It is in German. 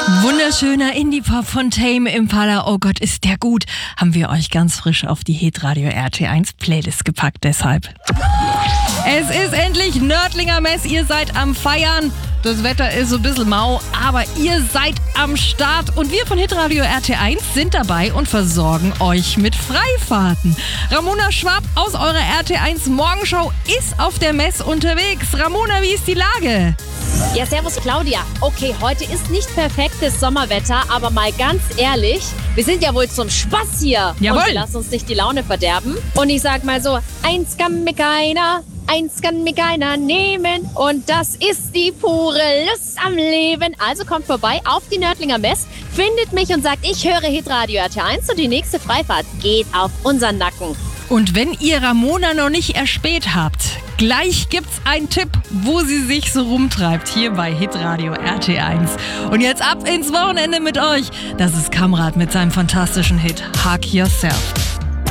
Wunderschöner Indie-Pop von Tame Impala. Oh Gott, ist der gut. Haben wir euch ganz frisch auf die Hitradio RT1 Playlist gepackt, deshalb. Es ist endlich Nördlinger Mess. Ihr seid am Feiern. Das Wetter ist so ein bisschen mau, aber ihr seid am Start. Und wir von Hitradio RT1 sind dabei und versorgen euch mit Freifahrten. Ramona Schwab aus eurer RT1 Morgenshow ist auf der Mess unterwegs. Ramona, wie ist die Lage? Ja, servus Claudia. Okay, heute ist nicht perfektes Sommerwetter, aber mal ganz ehrlich, wir sind ja wohl zum Spaß hier. Jawohl. Und wir lassen uns nicht die Laune verderben. Und ich sag mal so, eins kann mir keiner nehmen. Und das ist die pure Lust am Leben. Also kommt vorbei auf die Nördlinger Mess, findet mich und sagt, ich höre Hitradio RT1 und die nächste Freifahrt geht auf unseren Nacken. Und wenn ihr Ramona noch nicht erspäht habt, gleich gibt's einen Tipp, wo sie sich so rumtreibt, hier bei Hitradio RT1. Und jetzt ab ins Wochenende mit euch. Das ist Kamrat mit seinem fantastischen Hit Hug Yourself.